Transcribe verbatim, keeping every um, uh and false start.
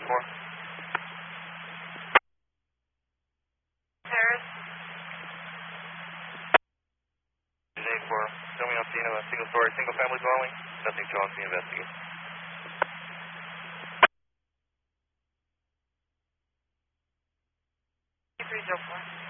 four. Paris. eight four. Show me on scene of a single story, single family dwelling. Nothing to be investigated. three zero four.